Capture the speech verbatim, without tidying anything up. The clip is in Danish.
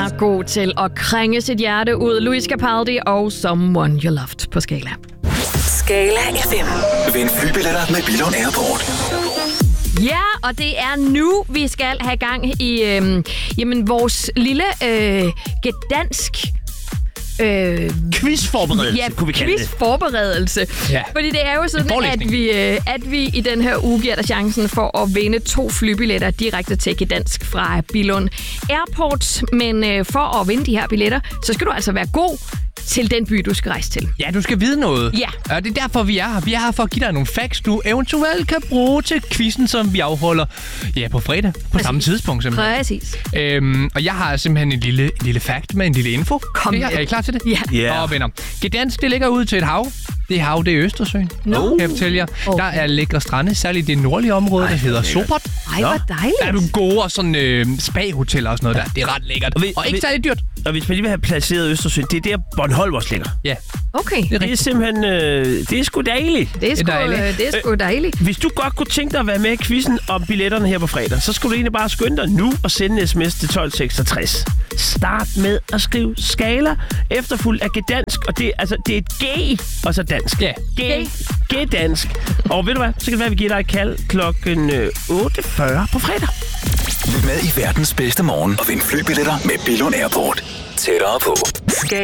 er god til at krænge sit hjerte ud. Louis Capaldi og Someone You Loved på Skala. Skala F M. Vind flybilletter med Billund Airport. Ja, og det er nu, vi skal have gang i øh, jamen, vores lille øh, gedansk... Øh, quizforberedelse, ja, kunne vi kalde det. quizforberedelse. Ja. Fordi det er jo sådan, at vi, at vi i den her uge giver dig chancen for at vinde to flybilletter direkte til Gdansk fra Billund Airport. Men øh, for at vinde de her billetter, så skal du altså være god til den by, du skal rejse til. Ja, du skal vide noget. Ja. Og det er derfor, vi er her. Vi er her for at give dig nogle facts, du eventuelt kan bruge til quizzen, som vi afholder ja, på fredag. På Præcis. samme tidspunkt, simpelthen. Præcis. Øhm, og jeg har simpelthen en lille, en lille fact med en lille info. Kom er, er I klar til det? Ja. Yeah. Og venner. Gdansk, det ligger ud til et hav. Det hav, det er Østersøen. No. Kan jeg fortælle jer. Okay. Der er lækre strande, særligt det nordlige område, Ej, der hedder Sopot. Ej, hvor dejligt. Der er du gode og sådan øh, spa-hoteller og sådan noget der. Det er ret lækkert. Og, vi, og ikke vi, særlig dyrt. Og hvis man lige vil have placeret Østersøen, det er der Bornholm også ligger. Ja. Okay. Det er, det er simpelthen, øh, det er sgu dejligt. Det er sgu, dejligt. Øh, det er sgu dejligt. Hvis du godt kunne tænke dig at være med i quizzen om billetterne her på fredag, så skulle du egentlig bare skynde dig nu og sende en sms til tolv seksogtres. Start med at skrive Skala, efterfulgt af Gdansk, og det, altså, det er et G, og så dansk. Ja. G. Gdansk. Og ved du hvad, så kan det være, at vi giver dig et kald klokken otte fyrre på fredag. Lyt med i verdens bedste morgen og vind flybilletter med Billund Airport. Tættere på.